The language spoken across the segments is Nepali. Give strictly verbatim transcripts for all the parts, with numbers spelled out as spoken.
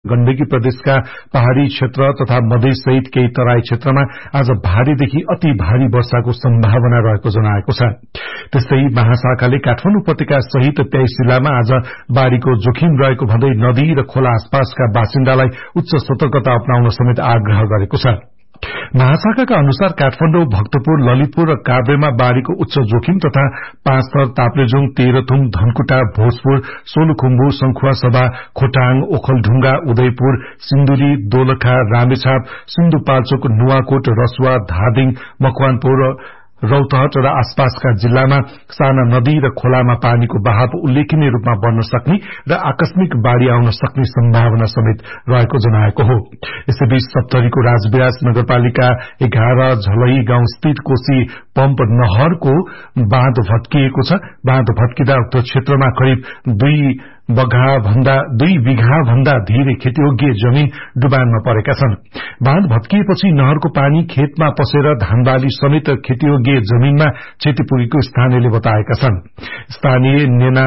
गण्डकी प्रदेशका पहाड़ी क्षेत्र तथा मधेस सहित केही तराई क्षेत्रमा आज भारीदेखि अति भारी वर्षाको सम्भावना रहेको जनाएको छ। त्यस्तै महाशाखाले काठमाडौँ उपत्यका सहित तेइस जिल्लामा आज बाढ़ीको जोखिम रहेको भन्दै नदी र खोला आसपासका बासिन्दालाई उच्च सतर्कता अपनाउन समेत आग्रह गरेको छ। महाशाखाका अनुसार काठमाडौँ, भक्तपुर, ललितपुर र काभ्रेमा बाढ़ीको उच्च जोखिम तथा पाँचथर, ताप्लेजुङ, तेह्रथुम, धनकुटा, भोजपुर, सोलुखुम्बु, संखुवासभा, खोटाङ, ओखलढुंगा, उदयपुर, सिन्धुली, दोलखा, रामेछाप, सिन्धुपाल्चोक, नुवाकोट, रसुवा, धादिङ, मकवानपुर, रौतहट र आसपासका जिल्लामा साना नदी र खोलामा पानीको बहाव उल्लेखनीय रूपमा बढ़न सक्ने र आकस्मिक बाढ़ी आउन सक्ने सम्भावना समेत रहेको जनाएको हो। यसैबीच सप्तरीको राजविराज नगरपालिका एघार झलई गाउँ स्थित कोशी पम्प नहरको बाँध भत्किएको छ। बाँध भत्किँदा उक्त क्षेत्रमा करिब दुई बघा भन्दा दुई बिघा भन्दा धेरै खेतीयोग्य जमीन डुबानमा परेका छन्। बाँध भत्किएपछि नहरको पानी खेतमा पसेर धानबाली समेत खेतीयोग्य जमीनमा क्षति पुगेको स्थानीयले बताएका छन्। स्थानीय नेना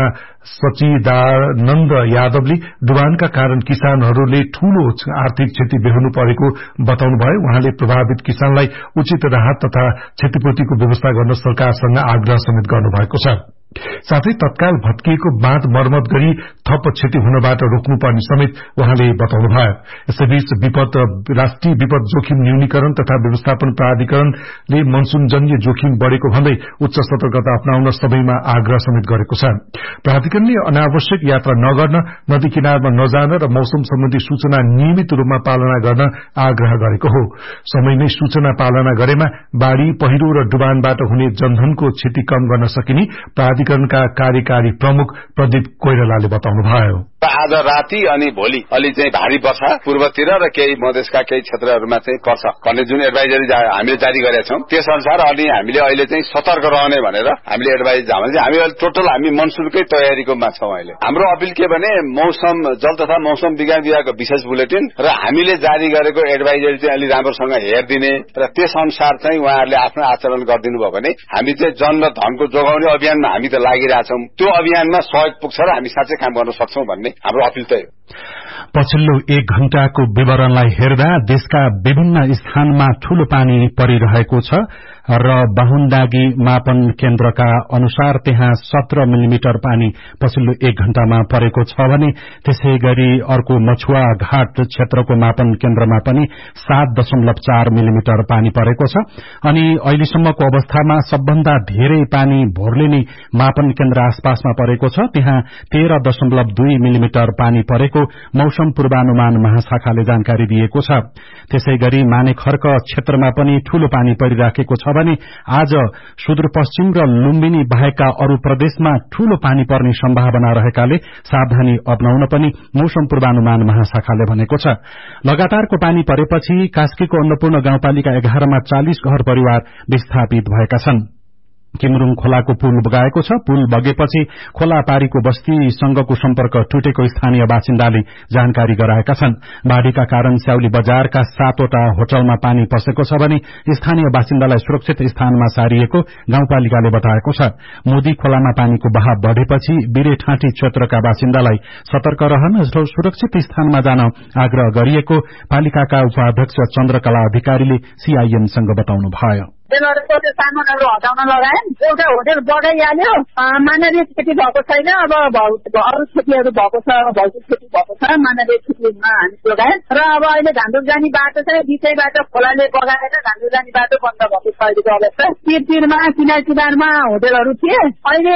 सचिदानन्द यादवले डुबानका कारण किसानहरूले ठूलो आर्थिक क्षति बेहोर्नु परेको बताउनुभयो। उहाँले प्रभावित किसानलाई उचित राहत तथा क्षतिपूर्तिको व्यवस्था गर्न सरकारसँग आग्रह समेत गर्नुभएको छ। साथै तत्काल भत्किएको बाँध मर्मत गरी थप क्षति हुनबाट रोक्नुपर्ने समेत उहाँले बताउनुभयो। यसैबीच विपद राष्ट्रिय विपद जोखिम न्यूनीकरण तथा व्यवस्थापन प्राधिकरणले मनसूनजन्य जोखिम बढ़ेको भन्दै उच्च सतर्कता अपनाउन सबैमा आग्रह समेत गरेको छ। प्राधिकरणले अनावश्यक यात्रा नगर्न, नदी किनारमा नजान र मौसम सम्बन्धी सूचना नियमित रूपमा पालना गर्न आग्रह गरेको हो। समयमै सूचना पालना गरेमा बाढ़ी, पहिरो र डुबानबाट हुने जनधनको क्षति कम गर्न सकिने प्राधिकरणका कार्यकारी प्रमुख प्रदीप कोइरालाले बताउनुभयो। आज राति अनि भोलि अलि चाहिँ भारी वर्षा पूर्वतिर र केही मधेसका केही क्षेत्रहरूमा चाहिँ पर्छ भन्ने जुन एडभाइजरी हामीले जारी गरेका छौं, त्यस अनुसार अनि हामीले अहिले चाहिँ सतर्क रहने भनेर हामीले एडभाइजरी जामा चाहिँ हामी अहिले टोटल हामी मनसुनकै तयारीकोमा छौं। अहिले हाम्रो अपिल के भने मौसम जल तथा मौसम विज्ञान विभागको विशेष बुलेटिन र हामीले जारी गरेको एडभाइजरी चाहिँ अलि राम्रोसँग हेरिदिने र त्यस अनुसार चाहिँ उहाँहरूले आफ्नो आचरण गरिदिनु भयो भने हामी चाहिँ जन र धनको जोगाउने अभियानमा हामी त लागिरहेछौं। त्यो अभियानमा सहयोग पुग्छ र हामी साँच्चै काम गर्न सक्छौं भन्ने हाम्रो अपिल त हो। पछिल्लो एक घण्टाको विवरणलाई हेर्दा देशका विभिन्न स्थानमा ठूलो पानी परिरहेको छ र बाहुनदागी मापन केन्द्रका अनुसार त्यहाँ सत्र मिलिमिटर पानी पछिल्लो एक घण्टामा परेको छ भने त्यसै गरी अर्को मछुवा घाट क्षेत्रको मापन केन्द्रमा पनि सात दशमलव चार मिलिमिटर पानी परेको छ। अनि अहिलेसम्मको अवस्थामा सबभन्दा धेरै पानी भोर्लेनी मापन केन्द्र आसपासमा परेको छ। त्यहाँ तेह्र दशमलव दुई मिलिमिटर पानी परेको मौसम पूर्वानुमान महाशाखाले जानकारी दिएको छ। त्यसै गरी मानेखर्क क्षेत्रमा पनि ठूलो पानी परिराखेको छ भने आज सुदूरपश्चिम र लुम्बिनी बाहेकका अरू प्रदेशमा ठूलो पानी पर्ने सम्भावना रहेकाले सावधानी अपनाउन पनि मौसम पूर्वानुमान महाशाखाले भनेको छ। लगातारको पानी परेपछि कास्कीको अन्नपूर्ण गाउँपालिका एघारमा चालिस घर परिवार विस्थापित भएका छन्। किमरुङ खोलाको पुल बगाएको छ। पुल बगेपछि खोला पारीको बस्तीसँगको सम्पर्क टुटेको स्थानीय बासिन्दाले जानकारी गराएका छन्। बाढ़ीका कारण स्याउली बजारका सातवटा होटलमा पानी पसेको छ भने स्थानीय बासिन्दालाई सुरक्षित स्थानमा सारिएको गाउँपालिकाले बताएको छ। मोदी खोलामा पानीको बहाव बढ़ेपछि बिरेठाँटी क्षेत्रका बासिन्दालाई सतर्क रहन र सुरक्षित स्थानमा जान आग्रह गरिएको पालिकाका उपाध्यक्ष चन्द्रकला अधिकारीले सीआईएनसँग बताउनुभयो। सामानहरू हटाउन लगाए, एउटा होटेल बगाइहाल्यो, मानवीय क्षति भएको छैन। अब अरू क्षतिहरू भएको छ, भौतिक क्षति भएको छ, मानवीय क्षतिमा हामी लगाए र अब अहिले घान्दुक जाने बाटो चाहिँ बिचैबाट खोलाले बगाएर घान्दुक जाने बाटो बन्द भएको छ अहिलेको अवस्था। तिर-तिरमा किनार किनारमा होटेलहरू थिए, अहिले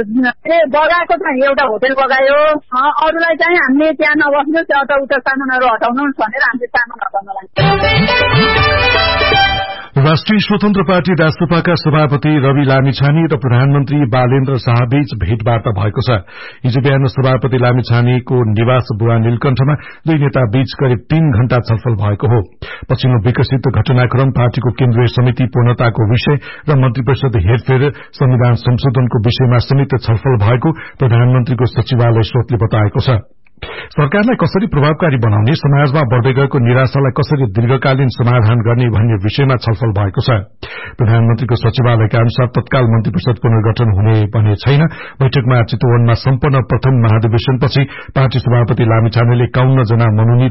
बगाएको छ, एउटा होटेल बगायो। अरूलाई चाहिँ हामीले त्यहाँ नबस्नु, त्यहाँ उता सामानहरू हटाउनु भनेर हामीले सामान हटाउन लाग्यौं। राष्ट्रिय स्वतन्त्र पार्टी राष्ट्रपाका सभापति रवि लामिछाने र प्रधानमन्त्री बालेन्द्र शाहबीच भेटवार्ता भएको छ। हिजो बिहान सभापति लामिछानेको निवास बुवा नीलकण्ठमा दुई नेता बीच करिब तीन घण्टा छलफल भएको हो। पछिल्लो विकसित घटनाक्रम, पार्टीको केन्द्रीय समिति पूर्णताको विषय र मन्त्री परिषद हेरफेर, संविधान संशोधनको विषयमा समेत छलफल भएको प्रधानमन्त्रीको सचिवालय स्रोतले बताएको छ। सरकारलाई कसरी प्रभावकारी बनाउने, समाजमा बढ़दै गएको निराशालाई कसरी दीर्घकालीन समाधान गर्ने भन्ने विषयमा छलफल भएको छ। प्रधानमन्त्रीको सचिवालयका अनुसार तत्काल मन्त्री परिषद पुनर्गठन हुने भने छैन। बैठकमा चितवनमा सम्पन्न प्रथम महाधिवेशनपछि पार्टी सभापति लामिछानेले एकाउन्न जना मनोनित